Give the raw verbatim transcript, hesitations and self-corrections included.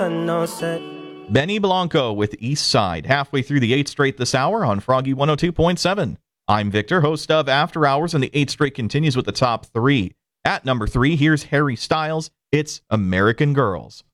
No set. Benny Blanco with East Side, halfway through the eighth straight this hour on Froggy one oh two point seven. I'm Victor, host of After Hours, and the eighth straight continues with the top three. At number three, here's Harry Styles. It's American Girls.